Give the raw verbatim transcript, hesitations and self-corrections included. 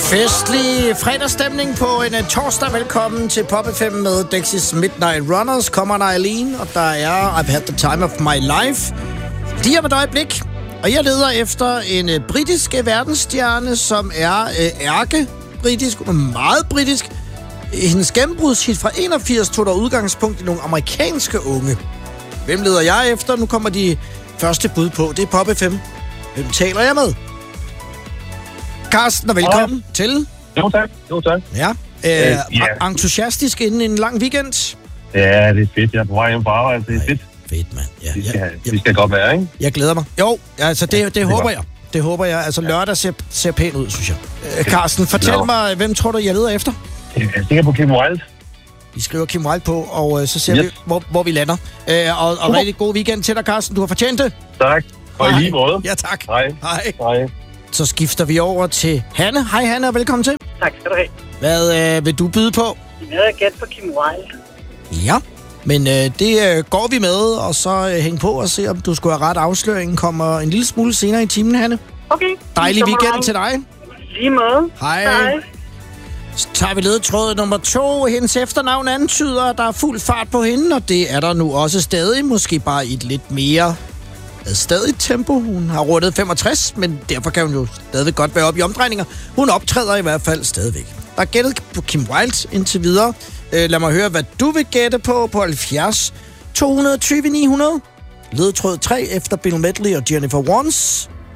Festlig fredagsstemning på en uh, torsdag. Velkommen til Pop F M med Dexys Midnight Runners. Kommer der Eileen, og der er I've Had the Time of My Life. Lige om et øjeblik. Og jeg leder efter en uh, britisk verdensstjerne, som er uh, ærke-britisk, meget britisk. Hendes gennembrudshit fra enogfirs tog der udgangspunkt i nogle amerikanske unge. Hvem leder jeg efter? Nu kommer de første bud på. Det er Pop F M. Hvem taler jeg med? Carsten, og velkommen ja. til. Jo tak, jo tak. Ja, øh, øh, ja. entusiastisk inden en lang weekend. Ja, det er fedt. Jeg er på vej hjem på arbejde. Det er Ej, fedt. Fedt, mand. Ja, vi, skal, ja, vi skal godt være, ikke? Jeg glæder mig. Jo, altså det, det, det håber godt. jeg. Det håber jeg. Altså lørdag ser, ser pænt ud, synes jeg. Øh, Carsten, fortæl no. mig, hvem tror du, jeg leder efter? Jeg tænker på Kim Wilde. Vi skriver Kim Wilde på, og øh, så ser yes. vi, hvor, hvor vi lander. Øh, og og rigtig god weekend til dig, Carsten. Du har fortjent det. Tak. Og i lige måde. Ja, tak. Hej. Hej. Hej. Så skifter vi over til Hanne. Hej Hanne, og velkommen til. Tak skal du have. Hvad øh, vil du byde på? Jeg havde gæt på Kim Wilde. Ja, men øh, det øh, går vi med, og så øh, hæng på og se, om du skulle have ret. Afsløringen kommer en lille smule senere i timen, Hanne. Okay. Dejlig weekend til dig. Lige måde. Hej. Hej. Så tager vi ledetråd nummer to. Hendes efternavn antyder, at der er fuld fart på hende, og det er der nu også stadig. Måske bare i et lidt mere stadigt tempo. Hun har rundet femogtres, men derfor kan hun jo stadig godt være oppe i omdrejninger. Hun optræder i hvert fald stadigvæk. Der er gættet på Kim Wilde indtil videre. Øh, lad mig høre, hvad du vil gætte på på halvfjerds to tyve ni hundrede. Ledetråd tre efter Bill Medley og Jennifer Warnes.